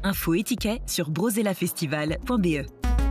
Info et tickets sur brozellafestival.be.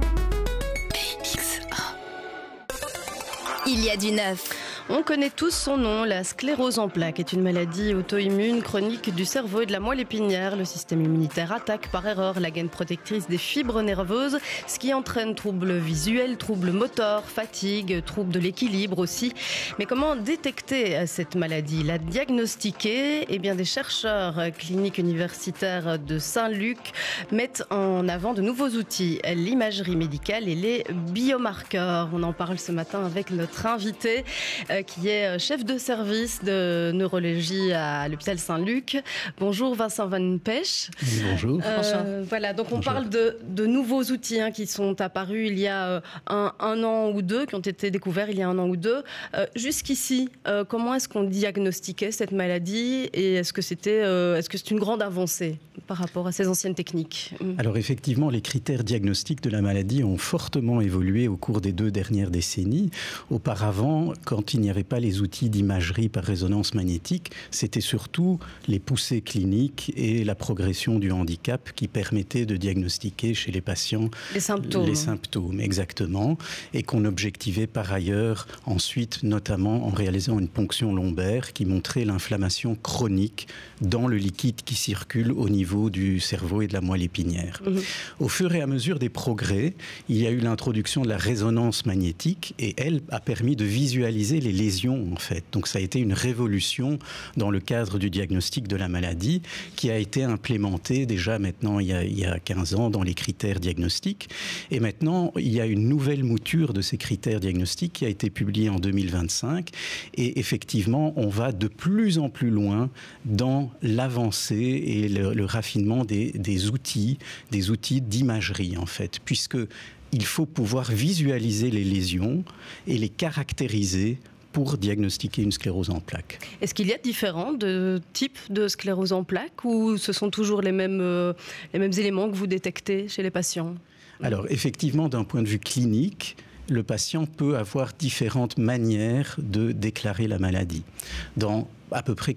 Il y a du neuf. On connaît tous son nom, la sclérose en plaques est une maladie auto-immune chronique du cerveau et de la moelle épinière. Le système immunitaire attaque par erreur la gaine protectrice des fibres nerveuses, ce qui entraîne troubles visuels, troubles moteurs, fatigue, troubles de l'équilibre aussi. Mais comment détecter cette maladie, la diagnostiquer? Eh bien, des chercheurs cliniques universitaires de Saint-Luc mettent en avant de nouveaux outils, l'imagerie médicale et les biomarqueurs. On en parle ce matin avec notre invité qui est chef de service de neurologie à l'hôpital Saint-Luc. Bonjour Vincent Van Pech. Bonjour. Voilà, donc on parle de nouveaux outils qui sont apparus il y a un an ou deux, qui ont été découverts il y a un an ou deux. Jusqu'ici, comment est-ce qu'on diagnostiquait cette maladie et est-ce que c'est une grande avancée par rapport à ces anciennes techniques? Alors effectivement, les critères diagnostiques de la maladie ont fortement évolué au cours des 2 dernières décennies. Auparavant, quand il n'y avait pas les outils d'imagerie par résonance magnétique, c'était surtout les poussées cliniques et la progression du handicap qui permettaient de diagnostiquer chez les patients les symptômes, exactement, et qu'on objectivait par ailleurs ensuite, notamment en réalisant une ponction lombaire qui montrait l'inflammation chronique dans le liquide qui circule au niveau du cerveau et de la moelle épinière. Au fur et à mesure des progrès, il y a eu l'introduction de la résonance magnétique et elle a permis de visualiser les lésions en fait. Donc ça a été une révolution dans le cadre du diagnostic de la maladie qui a été implémentée déjà maintenant il y a 15 ans dans les critères diagnostiques. Et maintenant, il y a une nouvelle mouture de ces critères diagnostiques qui a été publiée en 2025 et effectivement, on va de plus en plus loin dans l'avancée et le raffinement des outils d'imagerie en fait, puisque il faut pouvoir visualiser les lésions et les caractériser pour diagnostiquer une sclérose en plaques. Est-ce qu'il y a différents types de sclérose en plaques ou ce sont toujours les mêmes éléments que vous détectez chez les patients? Alors effectivement, d'un point de vue clinique, le patient peut avoir différentes manières de déclarer la maladie. Dans à peu près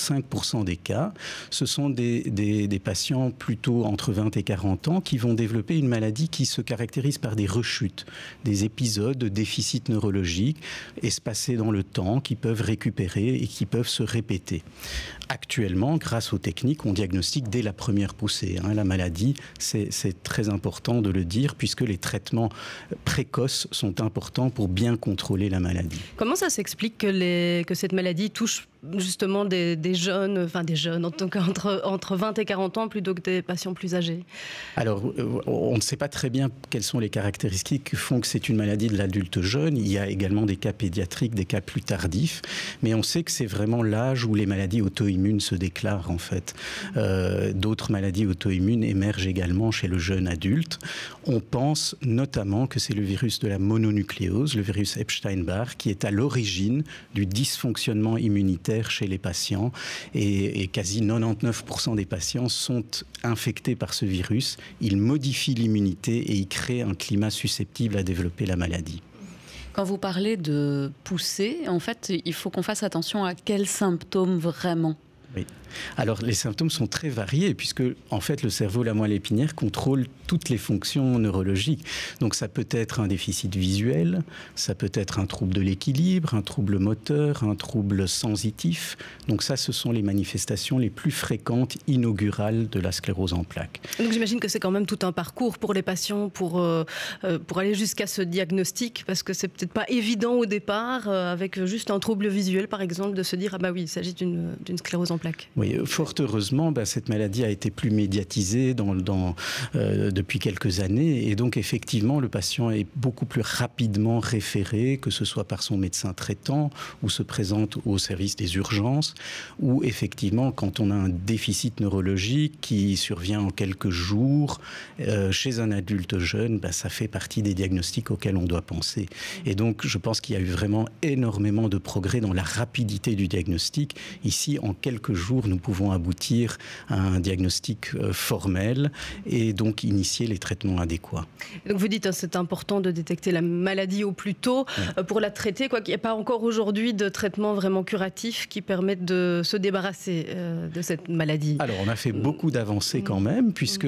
85% des cas, ce sont des patients plutôt entre 20 et 40 ans qui vont développer une maladie qui se caractérise par des rechutes, des épisodes de déficit neurologique espacés dans le temps qui peuvent récupérer et qui peuvent se répéter. Actuellement, grâce aux techniques, on diagnostique dès la première poussée la maladie. C'est très important de le dire puisque les traitements précoces sont importants pour bien contrôler la maladie. Comment ça s'explique que cette maladie touche justement des jeunes, en tout cas entre 20 et 40 ans plutôt que des patients plus âgés? Alors, on ne sait pas très bien quelles sont les caractéristiques qui font que c'est une maladie de l'adulte jeune. Il y a également des cas pédiatriques, des cas plus tardifs, mais on sait que c'est vraiment l'âge où les maladies auto-immunes se déclarent en fait. D'autres maladies auto-immunes émergent également chez le jeune adulte. On pense notamment que c'est le virus de la mononucléose, le virus Epstein-Barr, qui est à l'origine du dysfonctionnement immunitaire chez les patients et quasi 99% des patients sont infectés par ce virus. Il modifie l'immunité et il crée un climat susceptible à développer la maladie. Quand vous parlez de poussée, en fait, il faut qu'on fasse attention à quels symptômes vraiment. Oui. Alors, les symptômes sont très variés puisque, en fait, le cerveau, la moelle épinière contrôle toutes les fonctions neurologiques. Donc, ça peut être un déficit visuel, ça peut être un trouble de l'équilibre, un trouble moteur, un trouble sensitif. Donc, ça, ce sont les manifestations les plus fréquentes, inaugurales de la sclérose en plaques. Donc, j'imagine que c'est quand même tout un parcours pour les patients pour aller jusqu'à ce diagnostic parce que c'est peut-être pas évident au départ, avec juste un trouble visuel, par exemple, de se dire « Ah bah oui, il s'agit d'une sclérose en plaques ». Oui, fort heureusement, cette maladie a été plus médiatisée depuis quelques années et donc effectivement le patient est beaucoup plus rapidement référé, que ce soit par son médecin traitant ou se présente au service des urgences ou effectivement quand on a un déficit neurologique qui survient en quelques jours chez un adulte jeune, ça fait partie des diagnostics auxquels on doit penser. Et donc je pense qu'il y a eu vraiment énormément de progrès dans la rapidité du diagnostic. Ici, en quelques jours, nous pouvons aboutir à un diagnostic formel et donc initier les traitements adéquats. Donc vous dites c'est important de détecter la maladie au plus tôt pour la traiter, quoi qu'il n'y ait pas encore aujourd'hui de traitement vraiment curatif qui permette de se débarrasser de cette maladie. Alors on a fait beaucoup d'avancées quand même puisque